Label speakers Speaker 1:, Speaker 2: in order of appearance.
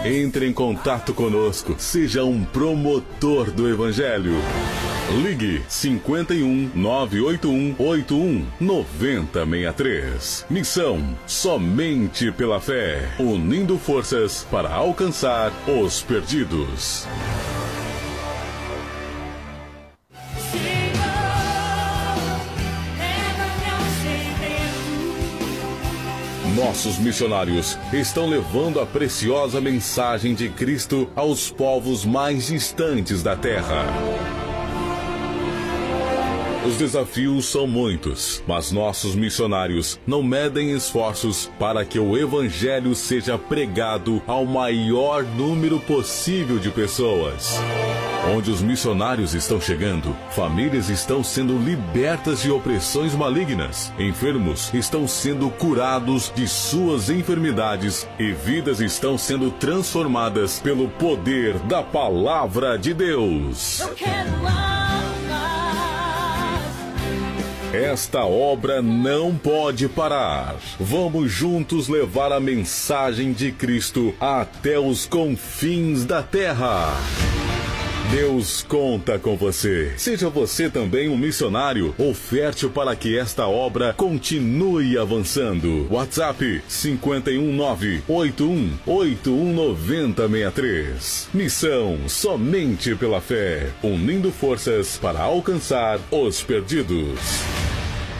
Speaker 1: Entre em contato conosco. Seja um promotor do Evangelho. Ligue 51 981 81 9063. Missão somente pela fé, unindo forças para alcançar os perdidos. Nossos missionários estão levando a preciosa mensagem de Cristo aos povos mais distantes da terra. Os desafios são muitos, mas nossos missionários não medem esforços para que o Evangelho seja pregado ao maior número possível de pessoas. Onde os missionários estão chegando, famílias estão sendo libertas de opressões malignas, enfermos estão sendo curados de suas enfermidades e vidas estão sendo transformadas pelo poder da Palavra de Deus. Esta obra não pode parar. Vamos juntos levar a mensagem de Cristo até os confins da terra. Deus conta com você. Seja você também um missionário. Oferte para que esta obra continue avançando. WhatsApp 51981819063. Missão somente pela fé, unindo forças para alcançar os perdidos.